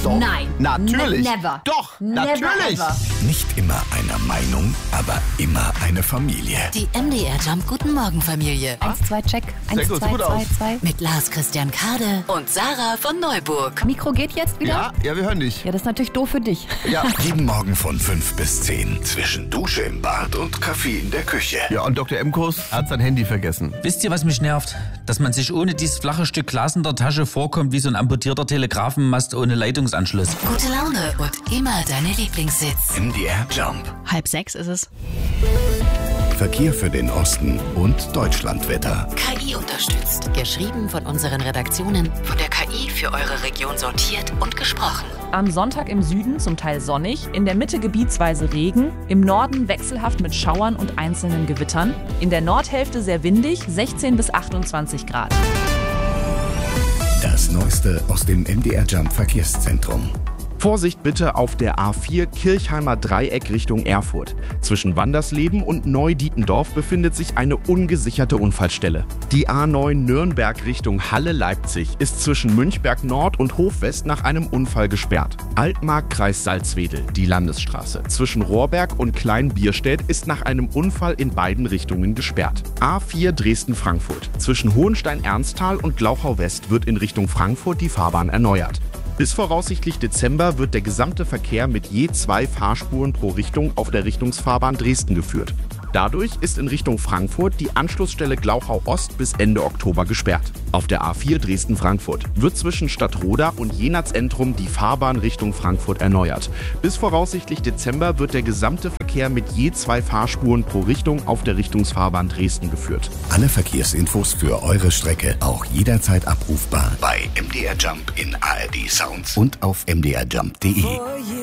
Doch. Nein. Natürlich. Never. Doch, Never natürlich. ever. Nicht immer einer Meinung, aber immer eine Familie. Die MDR Jump Guten Morgen Familie. 1, 2, check. 1, Sehr gut, 2, gut 2, aus. 2. Mit Lars Christian Kade und Sarah von Neuburg. Mikro geht jetzt wieder? Ja, wir hören dich. Ja, das ist natürlich doof für dich. Ja. Jeden Morgen von 5 bis 10. Zwischen Dusche im Bad und Kaffee in der Küche. Ja, und Dr. Emkus hat sein Handy vergessen. Wisst ihr, was mich nervt? Dass man sich ohne dieses flache Stück Glas in der Tasche vorkommt wie so ein amputierter Telegrafenmast ohne Leitungsanschluss. Gute Laune und immer deine Lieblingssitz. MDR Jump. 5:30 ist es. Verkehr für den Osten und Deutschlandwetter. KI unterstützt. Geschrieben von unseren Redaktionen. Von der KI für eure Region sortiert und gesprochen. Am Sonntag im Süden zum Teil sonnig, in der Mitte gebietsweise Regen, im Norden wechselhaft mit Schauern und einzelnen Gewittern, in der Nordhälfte sehr windig, 16 bis 28 Grad. Das Neueste aus dem MDR Jump Verkehrszentrum. Vorsicht bitte auf der A4 Kirchheimer Dreieck Richtung Erfurt. Zwischen Wandersleben und Neu-Dietendorf befindet sich eine ungesicherte Unfallstelle. Die A9 Nürnberg Richtung Halle-Leipzig ist zwischen Münchberg Nord und Hofwest nach einem Unfall gesperrt. Altmark Kreis Salzwedel, die Landesstraße. Zwischen Rohrberg und Kleinbierstedt ist nach einem Unfall in beiden Richtungen gesperrt. A4 Dresden-Frankfurt. Zwischen Hohenstein-Ernsthal und Glauchau-West wird in Richtung Frankfurt die Fahrbahn erneuert. Bis voraussichtlich Dezember wird der gesamte Verkehr mit je 2 Fahrspuren pro Richtung auf der Richtungsfahrbahn Dresden geführt. Dadurch ist in Richtung Frankfurt die Anschlussstelle Glauchau Ost bis Ende Oktober gesperrt. Auf der A4 Dresden-Frankfurt wird zwischen Stadtroda und Jena-Zentrum die Fahrbahn Richtung Frankfurt erneuert. Bis voraussichtlich Dezember wird der gesamte Verkehr mit je 2 Fahrspuren pro Richtung auf der Richtungsfahrbahn Dresden geführt. Alle Verkehrsinfos für eure Strecke auch jederzeit abrufbar bei MDR Jump in ARD Sounds und auf mdrjump.de.